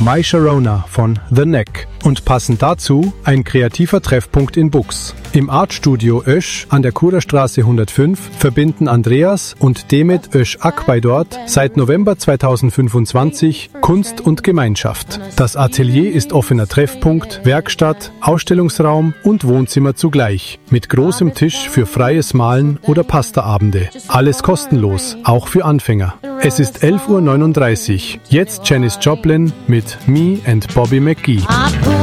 My Sharona von The Neck und passend dazu ein kreativer Treffpunkt in Buchs. Im Artstudio Ösch an der Kurerstraße 105 verbinden Andreas und Demet Ösch Akbaydort seit November 2025 Kunst und Gemeinschaft. Das Atelier ist offener Treffpunkt, Werkstatt, Ausstellungsraum und Wohnzimmer zugleich, mit großem Tisch für freies Malen oder Pastaabende. Alles kostenlos, auch für Anfänger. Es ist 11:39 Uhr. Jetzt Janis Joplin mit Me and Bobby McGee.